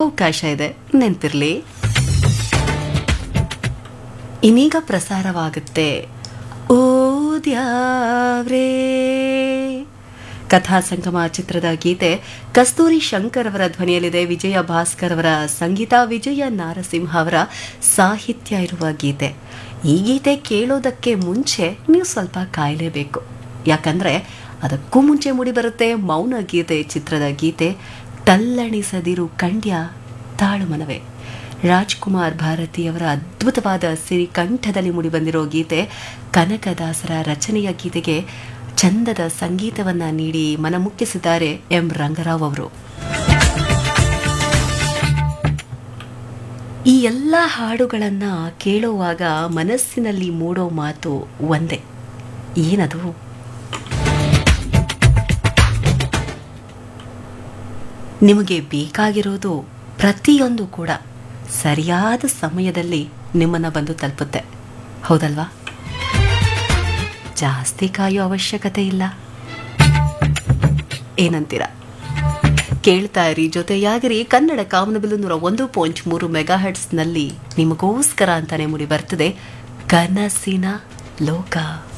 ಅವಕಾಶ ಇದೆ, ನೆನ್ಪಿರ್ಲಿ. ಇನ್ನೀಗ ಪ್ರಸಾರವಾಗುತ್ತೆ ಓ ದ್ಯಾವ್ರೇ ಕಥಾ ಸಂಗಮ ಚಿತ್ರದ ಗೀತೆ. ಕಸ್ತೂರಿ ಶಂಕರ್ ಅವರ ಧ್ವನಿಯಲ್ಲಿದೆ, ವಿಜಯ ಭಾಸ್ಕರ್ ಅವರ ಸಂಗೀತ, ವಿಜಯ ನಾರಸಿಂಹ ಅವರ ಸಾಹಿತ್ಯ ಇರುವ ಗೀತೆ. ಈ ಗೀತೆ ಕೇಳೋದಕ್ಕೆ ಮುಂಚೆ ನೀವು ಸ್ವಲ್ಪ ಕಾಯಲೇಬೇಕು, ಯಾಕಂದ್ರೆ ಅದಕ್ಕೂ ಮುಂಚೆ ಮೂಡಿಬರುತ್ತೆ ಮೌನ ಗೀತೆ ಚಿತ್ರದ ಗೀತೆ. ತಲ್ಲಣಿಸದಿರು ಕಂಡ್ಯ ತಾಳುಮನವೇ, ರಾಜ್ಕುಮಾರ್ ಭಾರತಿಯವರ ಅದ್ಭುತವಾದ ಸಿರಿಕಂಠದಲ್ಲಿ ಮೂಡಿಬಂದಿರೋ ಗೀತೆ. ಕನಕದಾಸರ ರಚನೆಯ ಗೀತೆಗೆ ಚಂದದ ಸಂಗೀತವನ್ನ ನೀಡಿ ಮನಮುಕ್ಕಿಸಿದ್ದಾರೆ ಎಂ ರಂಗರಾವ್ ಅವರು. ಈ ಎಲ್ಲ ಹಾಡುಗಳನ್ನ ಕೇಳುವಾಗ ಮನಸ್ಸಿನಲ್ಲಿ ಮೂಡೋ ಮಾತು ಒಂದೇ, ಏನದು? ನಿಮಗೆ ಬೇಕಾಗಿರೋದು ಪ್ರತಿಯೊಂದು ಕೂಡ ಸರಿಯಾದ ಸಮಯದಲ್ಲಿ ನಿಮ್ಮನ್ನ ಬಂದು ತಲುಪುತ್ತೆ, ಹೌದಲ್ವಾ? ಜಾಸ್ತಿ ಕಾಯೋ ಅವಶ್ಯಕತೆ ಇಲ್ಲ. ಏನಂತೀರಾ? ಕೇಳ್ತಾ ಇರಿ, ಜೊತೆಯಾಗಿರಿ. ಕನ್ನಡ ಕಾಮನಬಿಲ್ಲು 101.3 ಮೆಗಾಹರ್ಟ್ಸ್ನಲ್ಲಿ ನಿಮಗೋಸ್ಕರ ಅಂತಾನೆ ಮೂಡಿ ಬರ್ತದೆ ಕನಸಿನ ಲೋಕ.